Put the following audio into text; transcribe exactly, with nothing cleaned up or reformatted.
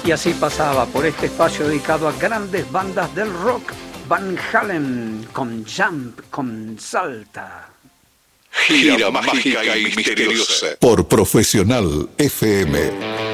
Y así pasaba por este espacio dedicado a grandes bandas del rock, Van Halen con Jump, con Salta. Gira mágica y misteriosa. Por Profesional F M.